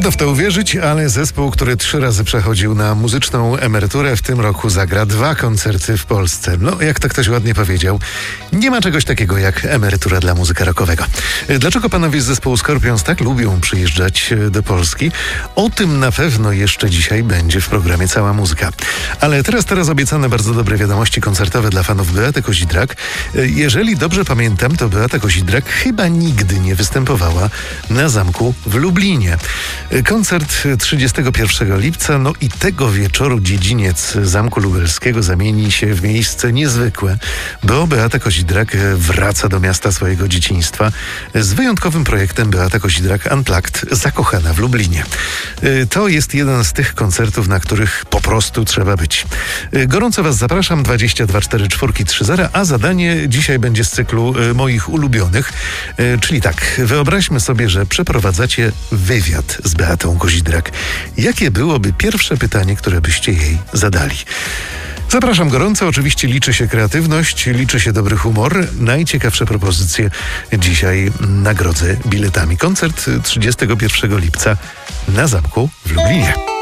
Trudno w to uwierzyć, ale zespół, który 3 razy przechodził na muzyczną emeryturę, w tym roku zagra 2 koncerty w Polsce. No, jak to ktoś ładnie powiedział, nie ma czegoś takiego jak emerytura dla muzyka rockowego. Dlaczego panowie z zespołu Scorpions tak lubią przyjeżdżać do Polski? O tym na pewno jeszcze dzisiaj będzie w programie Cała Muzyka. Ale teraz obiecane bardzo dobre wiadomości koncertowe dla fanów Beaty Kozidrak. Jeżeli dobrze pamiętam, to Beata Kozidrak chyba nigdy nie występowała na zamku w Lublinie. Koncert 31 lipca, no i tego wieczoru dziedziniec Zamku Lubelskiego zamieni się w miejsce niezwykłe, bo Beata Kozidrak wraca do miasta swojego dzieciństwa z wyjątkowym projektem Beata Kozidrak Unplugged Zakochana w Lublinie. To jest jeden z tych koncertów, na których po prostu trzeba być. Gorąco Was zapraszam, 22 44 30, a zadanie dzisiaj będzie z cyklu moich ulubionych, czyli tak, wyobraźmy sobie, że przeprowadzacie wywiad z Beatą Kozidrak. Jakie byłoby pierwsze pytanie, które byście jej zadali? Zapraszam gorąco, oczywiście liczy się kreatywność, liczy się dobry humor. Najciekawsze propozycje dzisiaj nagrodzę biletami. Koncert 31 lipca na zamku w Lublinie.